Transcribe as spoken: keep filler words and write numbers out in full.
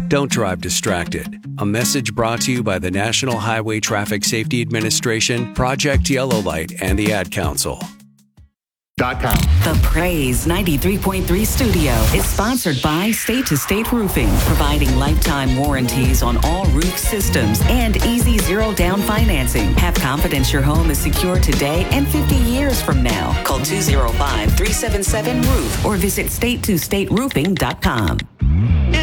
Don't drive distracted. A message brought to you by the National Highway Traffic Safety Administration, Project Yellow Light, and the Ad Council. The Praise ninety-three point three studio is sponsored by State to State Roofing, providing lifetime warranties on all roof systems and easy zero down financing. Have confidence your home is secure today and fifty years from now. Call two oh five, three seven seven, roof or visit state to state roofing dot com.